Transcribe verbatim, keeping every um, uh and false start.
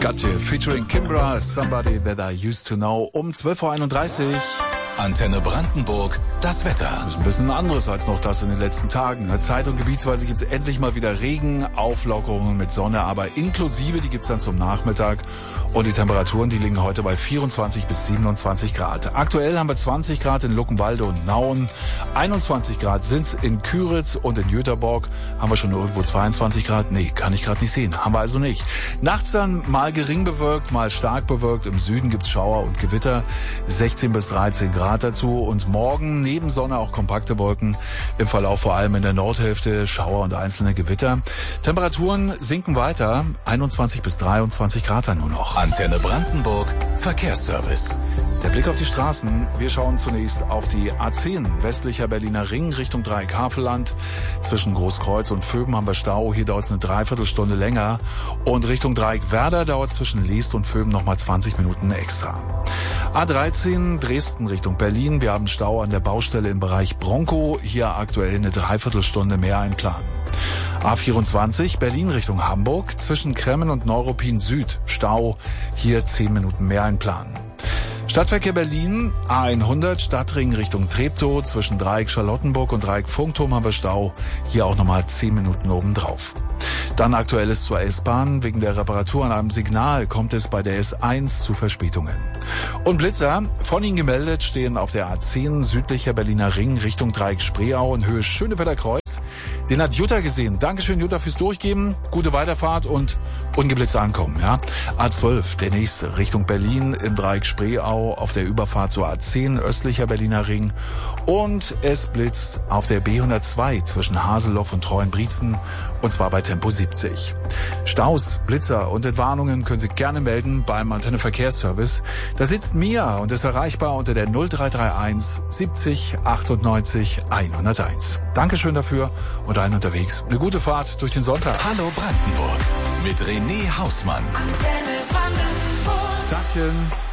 Gotcha, featuring Kimbra, Somebody That I Used to Know, um zwölf Uhr einunddreißig. Antenne Brandenburg, das Wetter. Das ist ein bisschen anderes als noch das in den letzten Tagen. Zeit- und gebietsweise gibt es endlich mal wieder Regen, Auflockerungen mit Sonne, aber inklusive, die gibt es dann zum Nachmittag. Und die Temperaturen, die liegen heute bei vierundzwanzig bis siebenundzwanzig Grad. Aktuell haben wir zwanzig Grad in Luckenwalde und Nauen, einundzwanzig Grad sind's in Küritz und in Jüterborg. Haben wir schon irgendwo zweiundzwanzig Grad? Nee, kann ich gerade nicht sehen. Haben wir also nicht. Nachts dann mal gering bewölkt, mal stark bewölkt. Im Süden gibt's Schauer und Gewitter, sechzehn bis dreizehn Grad dazu. Und morgen neben Sonne auch kompakte Wolken. Im Verlauf vor allem in der Nordhälfte Schauer und einzelne Gewitter. Temperaturen sinken weiter, einundzwanzig bis dreiundzwanzig Grad dann nur noch. Antenne Brandenburg, Verkehrsservice. Der Blick auf die Straßen. Wir schauen zunächst auf die A zehn, westlicher Berliner Ring, Richtung Dreieck Havelland. Zwischen Großkreuz und Vöben haben wir Stau. Hier dauert es eine Dreiviertelstunde länger. Und Richtung Dreieck Werder dauert zwischen Leest und Vöben nochmal zwanzig Minuten extra. A dreizehn, Dresden Richtung Berlin. Wir haben Stau an der Baustelle im Bereich Bronco. Hier aktuell eine Dreiviertelstunde mehr einplanen. A vierundzwanzig, Berlin Richtung Hamburg. Zwischen Kremmen und Neuruppin Süd Stau. Hier zehn Minuten mehr einplanen. Stadtverkehr Berlin, A hundert, Stadtring Richtung Treptow. Zwischen Dreieck Charlottenburg und Dreieck Funkturm haben wir Stau. Hier auch nochmal zehn Minuten obendrauf. Dann Aktuelles zur S-Bahn. Wegen der Reparatur an einem Signal kommt es bei der S eins zu Verspätungen. Und Blitzer, von Ihnen gemeldet, stehen auf der A zehn südlicher Berliner Ring Richtung Dreieck Spreeau in Höhe Schönefelder Kreuz. Den hat Jutta gesehen. Dankeschön, Jutta, fürs Durchgeben. Gute Weiterfahrt und ungeblitzt ankommen. Ja. A zwölf, der nächste, Richtung Berlin im Dreieck Spreeau auf der Überfahrt zur A zehn östlicher Berliner Ring. Und es blitzt auf der B hundertzwei zwischen Haseloff und Treuenbrietzen. Und zwar bei Tempo siebzig. Staus, Blitzer und Entwarnungen können Sie gerne melden beim Antenne Verkehrsservice. Da sitzt Mia und ist erreichbar unter der null drei drei eins siebzig achtundneunzig hunderteins. Dankeschön dafür und allen unterwegs eine gute Fahrt durch den Sonntag. Hallo Brandenburg mit René Hausmann. Antenne Brandenburg. Tagchen.